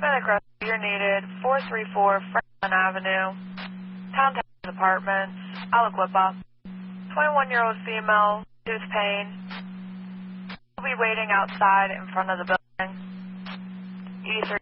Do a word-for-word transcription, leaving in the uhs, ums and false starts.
Medic rescue, you're needed. four three four Franklin Avenue, Towntown Apartments, Aliquippa. twenty-one-year-old female, who's pain. Will be waiting outside in front of the building. E three.